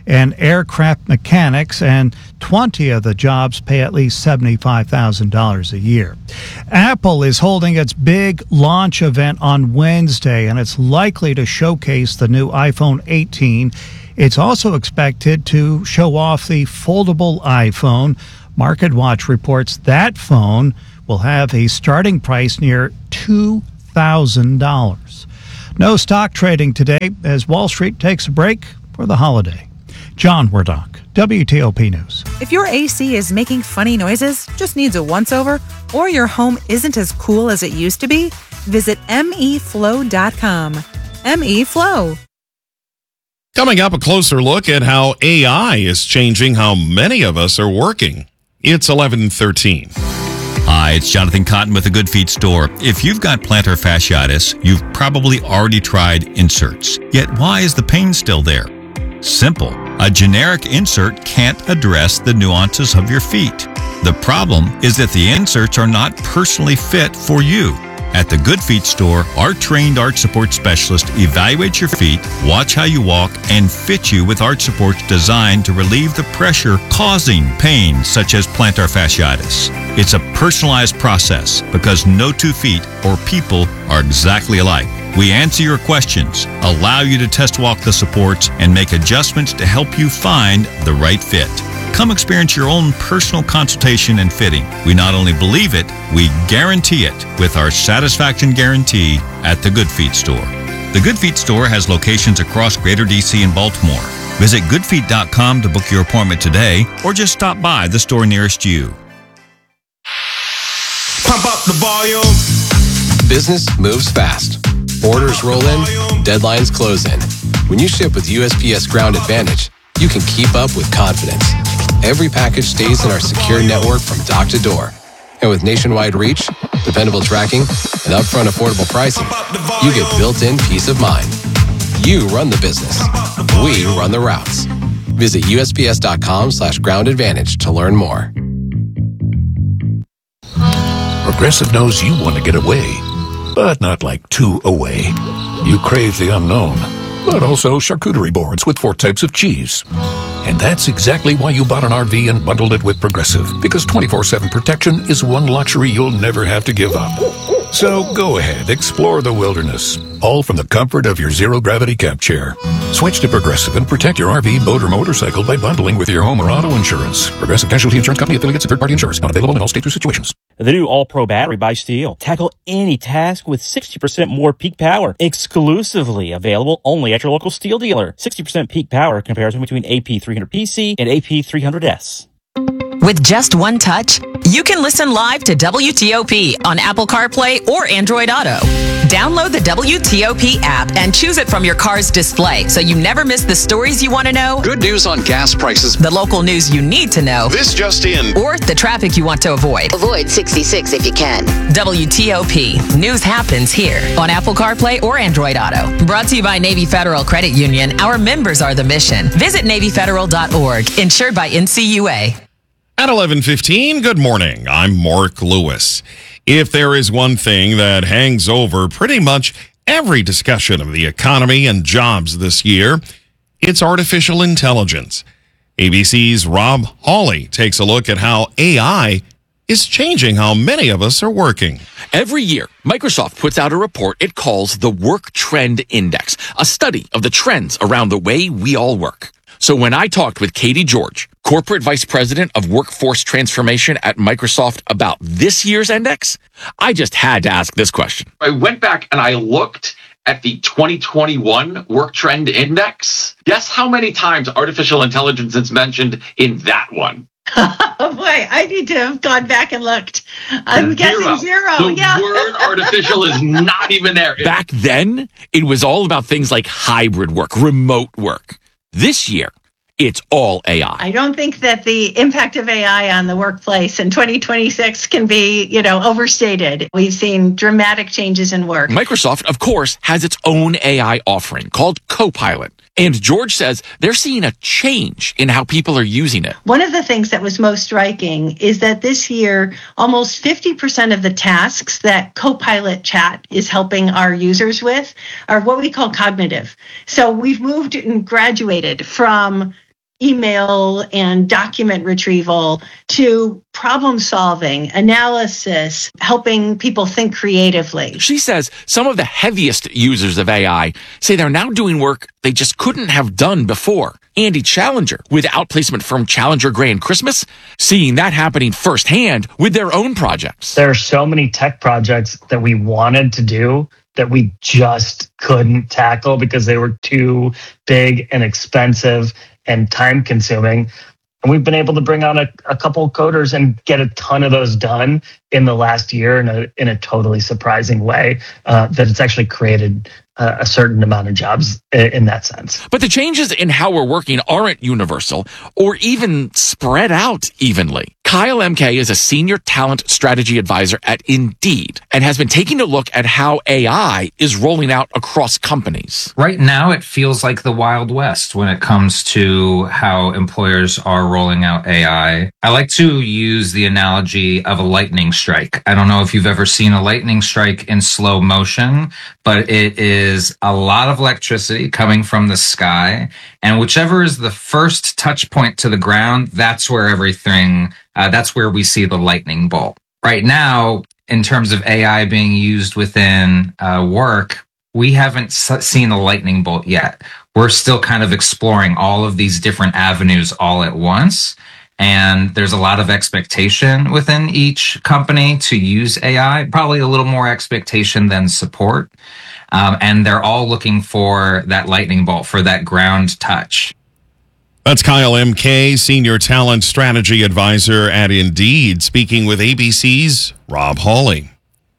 and aircraft mechanics, and 20 of the jobs pay at least $75,000 a year. Apple is holding its big launch event on Wednesday, and it's likely to showcase the new iPhone 18. It's also expected to show off the foldable iPhone. MarketWatch reports that phone will have a starting price near $2,000. No stock trading today as Wall Street takes a break for the holiday. John Wardock, WTOP News. If your AC is making funny noises, just needs a once-over, or your home isn't as cool as it used to be, visit meflow.com. MeFlow. Coming up, a closer look at how AI is changing how many of us are working. It's 11:13. Hi, it's Jonathan Cotton with the Good Feet store. If you've got plantar fasciitis, you've probably already tried inserts. Yet why is the pain still there? Simple. A generic insert can't address the nuances of your feet. The problem is that the inserts are not personally fit for you. At the Good Feet store, our trained arch support specialist evaluates your feet, watch how you walk, and fit you with arch supports designed to relieve the pressure causing pain such as plantar fasciitis. It's a personalized process because no two feet or people are exactly alike. We answer your questions, allow you to test walk the supports, and make adjustments to help you find the right fit. Come experience your own personal consultation and fitting. We not only believe it, we guarantee it with our satisfaction guarantee at the Good Feet store. The Good Feet store has locations across Greater DC and Baltimore. Visit goodfeet.com to book your appointment today or just stop by the store nearest you. Pump up the volume. Business moves fast. Orders roll in, deadlines close in. When you ship with USPS Ground Advantage, you can keep up with confidence. Every package stays in our secure network from dock to door. And with nationwide reach, dependable tracking, and upfront affordable pricing, you get built-in peace of mind. You run the business. We run the routes. Visit USPS.com/Ground Advantage to learn more. Progressive knows you want to get away, but not like too away. You crave the unknown, but also charcuterie boards with 4 types of cheese. And that's exactly why you bought an RV and bundled it with Progressive, because 24/7 protection is one luxury you'll never have to give up. So go ahead, explore the wilderness, all from the comfort of your zero-gravity camp chair. Switch to Progressive and protect your RV, boat, or motorcycle by bundling with your home or auto insurance. Progressive Casualty Insurance Company, affiliates, and third-party insurers. Not available in all states or situations. The new All-Pro battery by Steel. Tackle any task with 60% more peak power. Exclusively available only at your local Steel dealer. 60% peak power comparison between AP300PC and AP300S. With just one touch, you can listen live to WTOP on Apple CarPlay or Android Auto. Download the WTOP app and choose it from your car's display so you never miss the stories you want to know, Good news on gas prices. the local news you need to know, This just in. or the traffic you want to avoid. Avoid 66 if you can. WTOP. News happens here on Apple CarPlay or Android Auto. Brought to you by Navy Federal Credit Union. Our members are the mission. Visit NavyFederal.org. Insured by NCUA. At 11:15, good morning. I'm Mark Lewis. If there is one thing that hangs over pretty much every discussion of the economy and jobs this year, it's artificial intelligence. ABC's Rob Hawley takes a look at how AI is changing how many of us are working. Every year, Microsoft puts out a report it calls the Work Trend Index, a study of the trends around the way we all work. So when I talked with Katie George, Corporate Vice President of Workforce Transformation at Microsoft, about this year's index, I just had to ask this question. I went back and I looked at the 2021 Work Trend Index. Guess how many times artificial intelligence is mentioned in that one? Oh boy, I need to have gone back and looked. I'm guessing zero. The word artificial is not even there. Back then, it was all about things like hybrid work, remote work. This year, it's all AI. I don't think that the impact of AI on the workplace in 2026 can be, overstated. We've seen dramatic changes in work. Microsoft, of course, has its own AI offering called Copilot. And George says they're seeing a change in how people are using it. One of the things that was most striking is that this year, almost 50% of the tasks that Copilot Chat is helping our users with are what we call cognitive. So we've moved and graduated from email and document retrieval to problem solving, analysis, helping people think creatively. She says some of the heaviest users of AI say they're now doing work they just couldn't have done before. Andy Challenger with outplacement firm Challenger Grand Christmas, seeing that happening firsthand with their own projects. There are so many tech projects that we wanted to do that we just couldn't tackle because they were too big and expensive and time consuming. And we've been able to bring on a couple coders and get a ton of those done in the last year in a totally surprising way that it's actually created a certain amount of jobs in that sense. But the changes in how we're working aren't universal or even spread out evenly. Kyle MK is a senior talent strategy advisor at Indeed and has been taking a look at how AI is rolling out across companies. Right now, it feels like the Wild West when it comes to how employers are rolling out AI. I like to use the analogy of a lightning strike. I don't know if you've ever seen a lightning strike in slow motion, but it is a lot of electricity coming from the sky. And whichever is the first touch point to the ground, that's where that's where we see the lightning bolt. Right now, in terms of AI being used within work, we haven't seen a lightning bolt yet. We're still kind of exploring all of these different avenues all at once. And there's a lot of expectation within each company to use AI, probably a little more expectation than support. And they're all looking for that lightning bolt, for that ground touch. That's Kyle MK, Senior Talent Strategy Advisor at Indeed, speaking with ABC's Rob Hawley.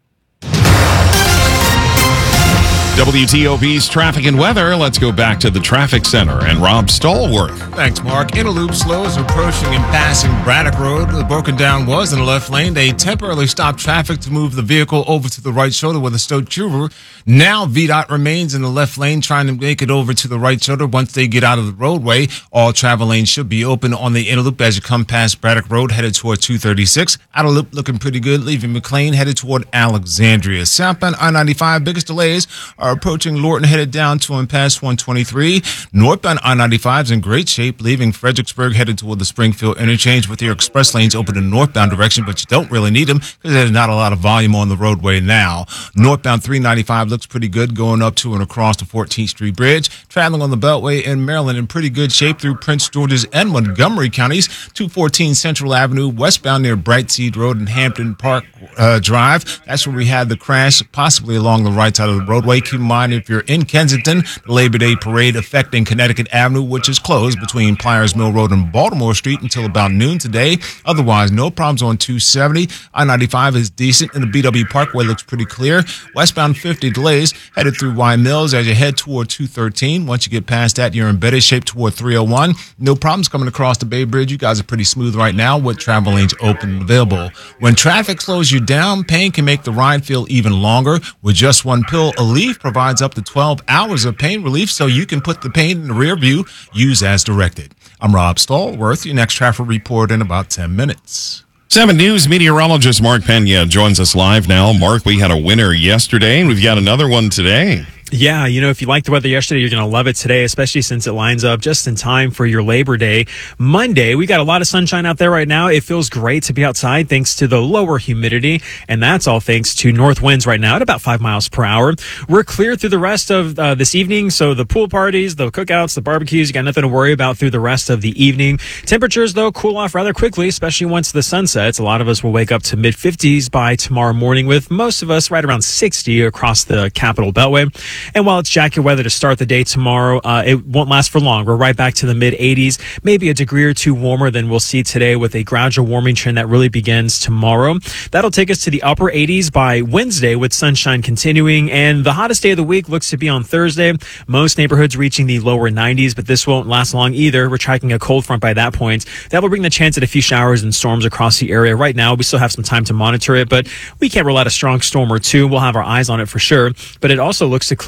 WTOP's traffic and weather. Let's go back to the traffic center and Rob Stallworth. Thanks, Mark. Interloop slows approaching and passing Braddock Road. The broken down was in the left lane. They temporarily stopped traffic to move the vehicle over to the right shoulder with a Stoke Trooper. Now VDOT remains in the left lane trying to make it over to the right shoulder. Once they get out of the roadway, all travel lanes should be open on the Interloop as you come past Braddock Road headed toward 236. Outer loop looking pretty good, leaving McLean headed toward Alexandria. Southbound I-95, biggest delays are approaching Lorton headed down to and past 123. Northbound I-95 is in great shape, leaving Fredericksburg headed toward the Springfield interchange with your express lanes open in northbound direction, but you don't really need them because there's not a lot of volume on the roadway now. Northbound 395 looks pretty good going up to and across the 14th Street Bridge. Traveling on the Beltway in Maryland in pretty good shape through Prince George's and Montgomery counties. 214 Central Avenue westbound near Brightseed Road and Hampton Park Drive. That's where we had the crash, possibly along the right side of the roadway. Keep in mind, if you're in Kensington, the Labor Day parade affecting Connecticut Avenue, which is closed between Pliers Mill Road and Baltimore Street until about noon today. Otherwise, no problems on 270. I-95 is decent, and the BW Parkway looks pretty clear. Westbound 50 delays headed through Y Mills as you head toward 213. Once you get past that, you're in better shape toward 301. No problems coming across the Bay Bridge. You guys are pretty smooth right now with travel lanes open and available. When traffic slows you down, pain can make the ride feel even longer. With just one pill, Aleve provides up to 12 hours of pain relief so you can put the pain in the rear view. Use as directed. I'm Rob Stallworth. Your next traffic report in about 10 minutes. 7 News meteorologist Mark Pena joins us live now. Mark, we had a winner yesterday, and we've got another one today. Yeah, if you liked the weather yesterday, you're going to love it today, especially since it lines up just in time for your Labor Day. Monday, we got a lot of sunshine out there right now. It feels great to be outside thanks to the lower humidity, and that's all thanks to north winds right now at about 5 miles per hour. We're clear through the rest of this evening, so the pool parties, the cookouts, the barbecues, you got nothing to worry about through the rest of the evening. Temperatures, though, cool off rather quickly, especially once the sun sets. A lot of us will wake up to mid-50s by tomorrow morning, with most of us right around 60 across the Capital Beltway. And while it's jacket weather to start the day tomorrow, it won't last for long. We're right back to the mid-80s, maybe a degree or two warmer than we'll see today, with a gradual warming trend that really begins tomorrow. That'll take us to the upper 80s by Wednesday, with sunshine continuing. And the hottest day of the week looks to be on Thursday. Most neighborhoods reaching the lower 90s, but this won't last long either. We're tracking a cold front by that point. That will bring the chance at a few showers and storms across the area. Right now, we still have some time to monitor it, but we can't rule out a strong storm or two. We'll have our eyes on it for sure. But it also looks to clear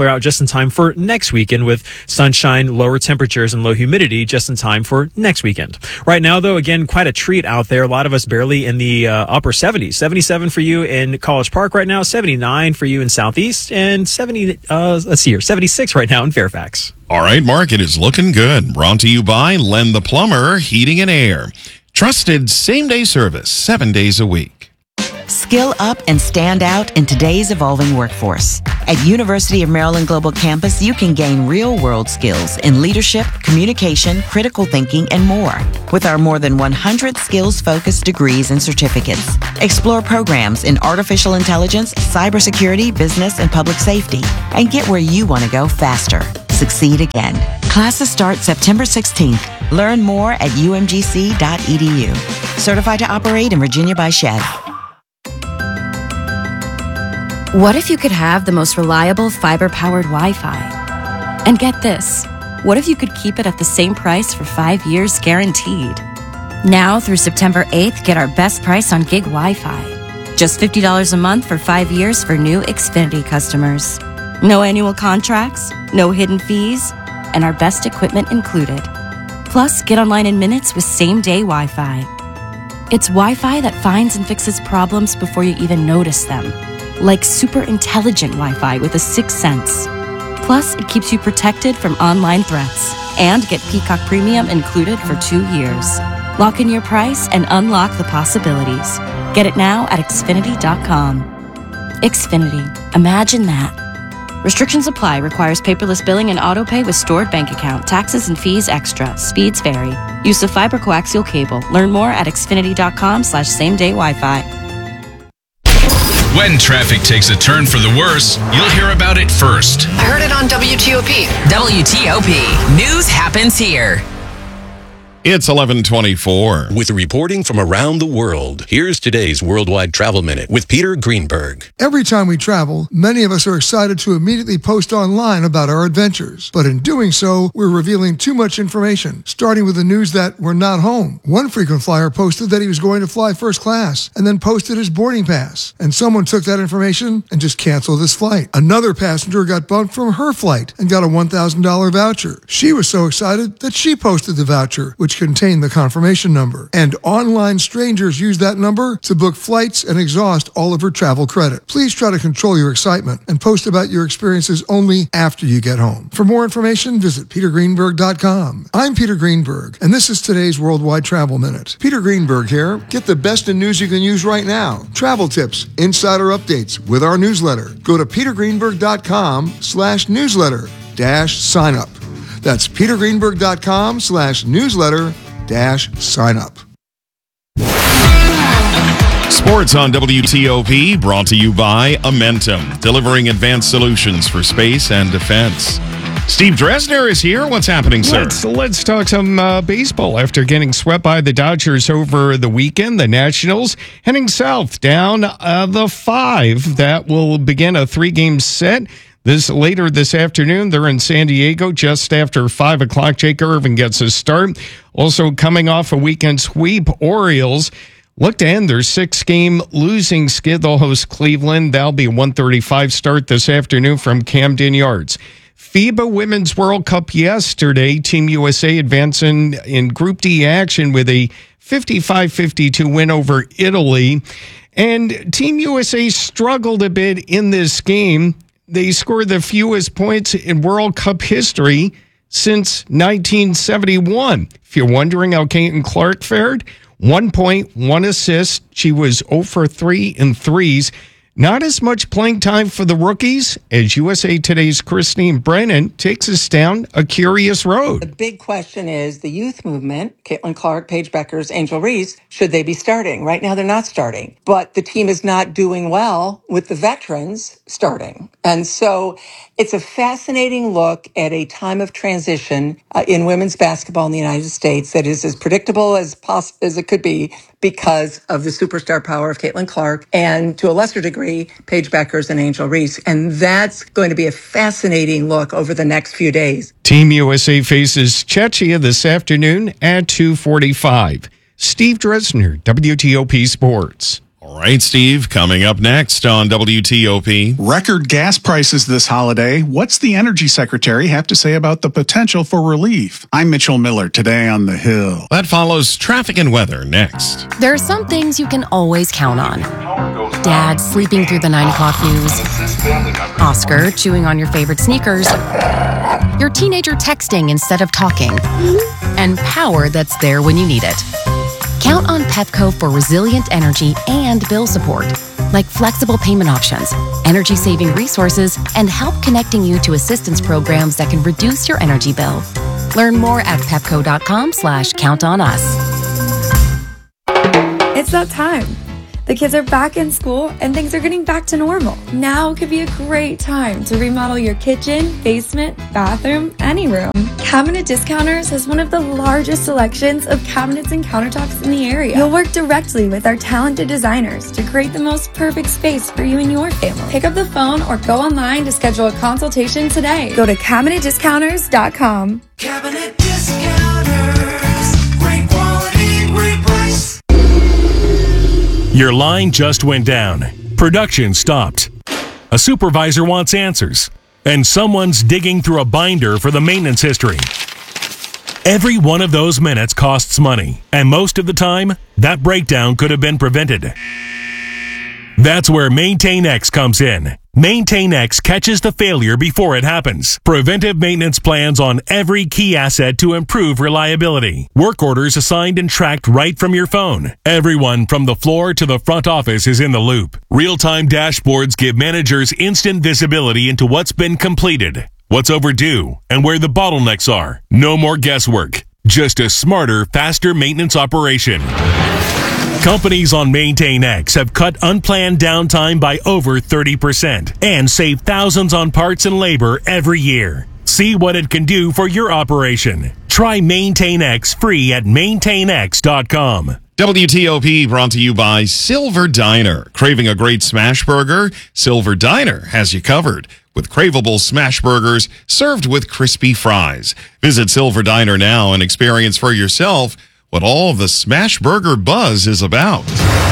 clear out just in time for next weekend with sunshine, lower temperatures, and low humidity just in time for next weekend. Right now, though, again, quite a treat out there. A lot of us barely in the upper 70s. 77 for you in College Park right now, 79 for you in Southeast, and 76 right now in Fairfax. All right, Mark, it is looking good. Brought to you by Len the Plumber, Heating and Air. Trusted same-day service, 7 days a week. Skill up and stand out in today's evolving workforce. At University of Maryland Global Campus, you can gain real-world skills in leadership, communication, critical thinking, and more. With our more than 100 skills-focused degrees and certificates. Explore programs in artificial intelligence, cybersecurity, business, and public safety. And get where you want to go faster. Succeed again. Classes start September 16th. Learn more at umgc.edu. Certified to operate in Virginia by Chev. What if you could have the most reliable fiber-powered Wi-Fi? And get this, what if you could keep it at the same price for 5 years guaranteed? Now through September 8th, get our best price on gig Wi-Fi. Just $50 a month for 5 years for new Xfinity customers. No annual contracts, no hidden fees, and our best equipment included. Plus, get online in minutes with same-day Wi-Fi. It's Wi-Fi that finds and fixes problems before you even notice them. Like super intelligent Wi-Fi with a sixth sense. Plus, it keeps you protected from online threats. And get Peacock Premium included for 2 years. Lock in your price and unlock the possibilities. Get it now at Xfinity.com. Xfinity. Imagine that. Restrictions apply. Requires paperless billing and auto pay with stored bank account. Taxes and fees extra. Speeds vary. Use of fiber coaxial cable. Learn more at Xfinity.com/same-day Wi-Fi. When traffic takes a turn for the worse, you'll hear about it first. I heard it on WTOP. WTOP. News happens here. It's 11:24. With reporting from around the world, here's today's Worldwide Travel Minute with Peter Greenberg. Every time we travel, many of us are excited to immediately post online about our adventures. But in doing so, we're revealing too much information, starting with the news that we're not home. One frequent flyer posted that he was going to fly first class and then posted his boarding pass. And someone took that information and just canceled his flight. Another passenger got bumped from her flight and got a $1,000 voucher. She was so excited that she posted the voucher, which contained the confirmation number. And online strangers use that number to book flights and exhaust all of her travel credit. Please try to control your excitement and post about your experiences only after you get home. For more information, visit petergreenberg.com. I'm Peter Greenberg, and this is today's Worldwide Travel Minute. Peter Greenberg here. Get the best in news you can use right now. Travel tips, insider updates with our newsletter. Go to petergreenberg.com/newsletter-sign up. That's petergreenberg.com/newsletter-sign up. Sports on WTOP, brought to you by Amentum, delivering advanced solutions for space and defense. Steve Dresner is here. What's happening, sir? Let's talk some baseball. After getting swept by the Dodgers over the weekend, the Nationals heading south down the 5. That will begin a 3-game set. Later this afternoon, they're in San Diego just after 5 o'clock. Jake Irvin gets a start. Also coming off a weekend sweep, Orioles look to end their 6-game losing skid. They'll host Cleveland. That'll be a 1:35 start this afternoon from Camden Yards. FIBA Women's World Cup yesterday. Team USA advancing in Group D action with a 55-52 win over Italy. And Team USA struggled a bit in this game. They scored the fewest points in World Cup history since 1971. If you're wondering how Caitlin Clark fared, 1 point, 1 assist. She was 0 for 3 in threes. Not as much playing time for the rookies as USA Today's Christine Brennan takes us down a curious road. The big question is the youth movement, Caitlin Clark, Paige Beckers, Angel Reese, should they be starting? Right now they're not starting, but the team is not doing well with the veterans starting. And so it's a fascinating look at a time of transition in women's basketball in the United States that is as predictable as it could be because of the superstar power of Caitlin Clark and, to a lesser degree, Paige Beckers and Angel Reese. And that's going to be a fascinating look over the next few days. Team USA faces Czechia this afternoon at 2:45. Steve Dresner, WTOP Sports. All right, Steve, coming up next on WTOP. Record gas prices this holiday. What's the energy secretary have to say about the potential for relief? I'm Mitchell Miller, today on The Hill. That follows traffic and weather next. There are some things you can always count on. Dad sleeping through the 9 o'clock news. Oscar chewing on your favorite sneakers. Your teenager texting instead of talking. And power that's there when you need it. Count on Pepco for resilient energy and bill support, like flexible payment options, energy-saving resources, and help connecting you to assistance programs that can reduce your energy bill. Learn more at pepco.com/countonus. It's that time. The kids are back in school and things are getting back to normal. Now could be a great time to remodel your kitchen, basement, bathroom, any room. Cabinet Discounters has one of the largest selections of cabinets and countertops in the area. You'll work directly with our talented designers to create the most perfect space for you and your family. Pick up the phone or go online to schedule a consultation today. Go to CabinetDiscounters.com. Cabinet Discounters. Great quality, great price. Your line just went down. Production stopped. A supervisor wants answers. And someone's digging through a binder for the maintenance history. Every one of those minutes costs money. And most of the time, that breakdown could have been prevented. That's where MaintainX comes in. MaintainX catches the failure before it happens. Preventive maintenance plans on every key asset to improve reliability. Work orders assigned and tracked right from your phone. Everyone from the floor to the front office is in the loop. Real-time dashboards give managers instant visibility into what's been completed, what's overdue, and where the bottlenecks are. No more guesswork. Just a smarter, faster maintenance operation. Companies on MaintainX have cut unplanned downtime by over 30% and save thousands on parts and labor every year. See what it can do for your operation. Try MaintainX free at maintainx.com. WTOP brought to you by Silver Diner. Craving a great smash burger? Silver Diner has you covered with craveable smash burgers served with crispy fries. Visit Silver Diner now and experience for yourself what all of the smash burger buzz is about.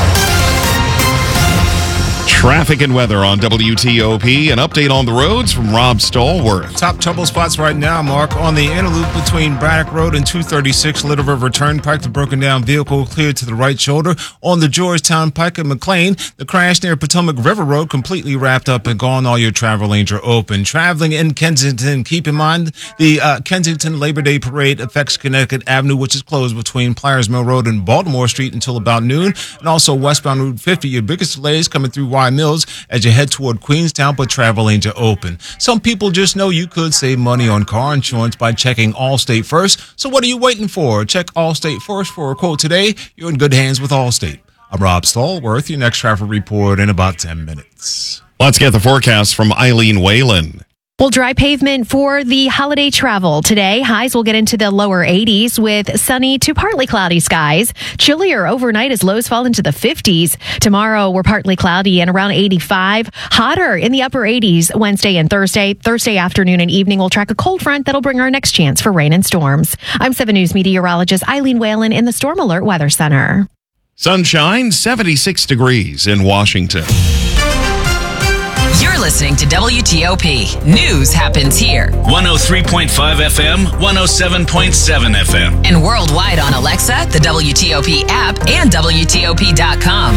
Traffic and weather on WTOP. An update on the roads from Rob Stallworth. Top trouble spots right now, Mark. On the inner loop between Braddock Road and 236 Little River Turnpike, the broken down vehicle cleared to the right shoulder. On the Georgetown Pike at McLean, the crash near Potomac River Road completely wrapped up and gone. All your travel lanes are open. Traveling in Kensington, keep in mind the Kensington Labor Day Parade affects Connecticut Avenue, which is closed between Pliers Mill Road and Baltimore Street until about noon. And also westbound Route 50, your biggest delays coming through Mills as you head toward Queenstown, but travel lanes are open. Some people just know you could save money on car insurance by checking Allstate first. So what are you waiting for? Check Allstate first for a quote today. You're in good hands with Allstate. I'm Rob Stallworth. Your next traffic report in about 10 minutes. Let's get the forecast from Eileen Whalen. Well, dry pavement for the holiday travel today. Highs will get into the lower 80s with sunny to partly cloudy skies. Chillier overnight as lows fall into the 50s. Tomorrow, we're partly cloudy and around 85. Hotter in the upper 80s Wednesday and Thursday. Thursday afternoon and evening, we'll track a cold front that'll bring our next chance for rain and storms. I'm 7 News meteorologist Eileen Whalen in the Storm Alert Weather Center. Sunshine, 76 degrees in Washington. You're listening to WTOP. News happens here. 103.5 FM, 107.7 FM. And worldwide on Alexa, the WTOP app, and WTOP.com.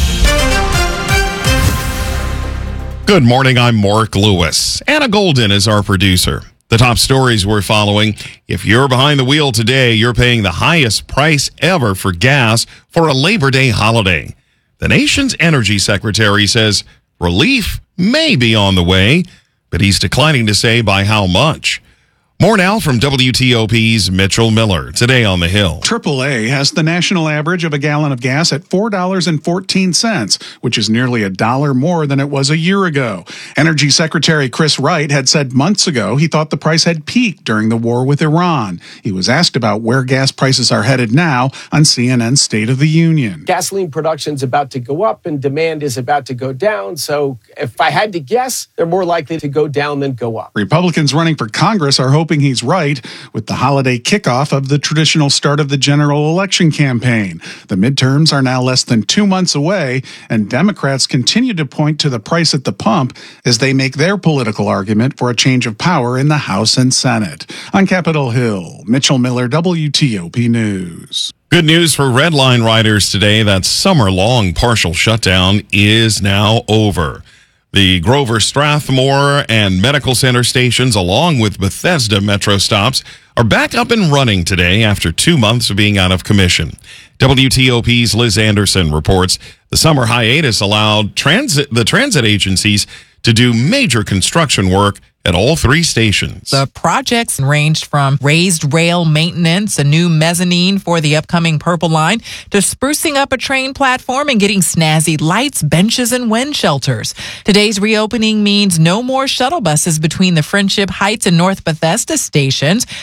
Good morning, I'm Mark Lewis. Anna Golden is our producer. The top stories we're following. If you're behind the wheel today, you're paying the highest price ever for gas for a Labor Day holiday. The nation's energy secretary says relief may be on the way, but he's declining to say by how much. More now from WTOP's Mitchell Miller, today on the Hill. AAA has the national average of a gallon of gas at $4.14, which is nearly $1 more than it was a year ago. Energy Secretary Chris Wright had said months ago he thought the price had peaked during the war with Iran. He was asked about where gas prices are headed now on CNN's State of the Union. Gasoline production's about to go up and demand is about to go down. So if I had to guess, they're more likely to go down than go up. Republicans running for Congress are hoping hoping he's right with the holiday kickoff of the traditional start of the general election campaign. The midterms are now less than 2 months away, and Democrats continue to point to the price at the pump as they make their political argument for a change of power in the House and Senate. On Capitol Hill, Mitchell Miller, WTOP News. Good news for Red Line riders today. That summer-long partial shutdown is now over. The Grover Strathmore and Medical Center stations, along with Bethesda Metro stops, are back up and running today after 2 months of being out of commission. WTOP's Liz Anderson reports the summer hiatus allowed the transit agencies to do major construction work at all 3 stations. The projects ranged from raised rail maintenance, a new mezzanine for the upcoming Purple Line, to sprucing up a train platform and getting snazzy lights, benches, and wind shelters. Today's reopening means no more shuttle buses between the Friendship Heights and North Bethesda stations.